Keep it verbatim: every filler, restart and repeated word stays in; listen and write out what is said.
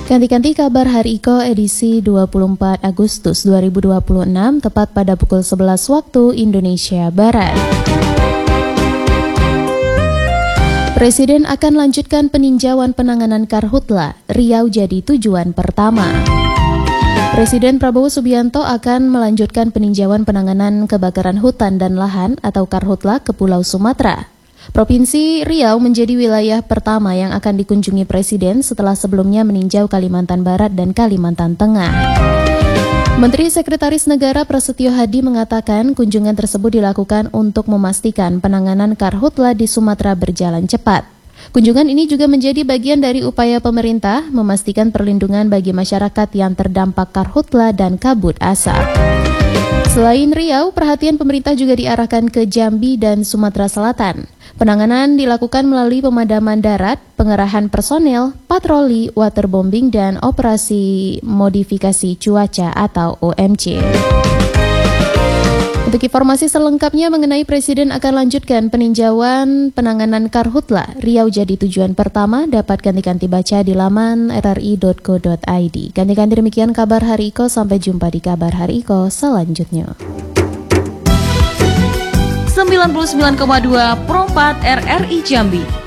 Ganti-ganti kabar Hari Iko edisi dua puluh empat Agustus dua ribu dua puluh enam tepat pada pukul sebelas waktu Indonesia Barat. Presiden akan lanjutkan peninjauan penanganan Karhutla, Riau jadi tujuan pertama. Presiden Prabowo Subianto akan melanjutkan peninjauan penanganan kebakaran hutan dan lahan atau Karhutla ke Pulau Sumatera. Provinsi Riau menjadi wilayah pertama yang akan dikunjungi Presiden setelah sebelumnya meninjau Kalimantan Barat dan Kalimantan Tengah. Menteri Sekretaris Negara Prasetyo Hadi mengatakan kunjungan tersebut dilakukan untuk memastikan penanganan Karhutla di Sumatera berjalan cepat. Kunjungan ini juga menjadi bagian dari upaya pemerintah memastikan perlindungan bagi masyarakat yang terdampak Karhutla dan kabut asap. Selain Riau, perhatian pemerintah juga diarahkan ke Jambi dan Sumatera Selatan. Penanganan dilakukan melalui pemadaman darat, pengerahan personel, patroli, waterbombing, dan operasi modifikasi cuaca atau O M C. Untuk informasi selengkapnya mengenai Presiden akan lanjutkan peninjauan penanganan Karhutla, Riau jadi tujuan pertama, dapat ganti-ganti baca di laman r r i dot co dot i d. Ganti-ganti demikian kabar Hari Iko, sampai jumpa di kabar Hari Iko selanjutnya. sembilan puluh sembilan koma dua Pro empat R R I Jambi.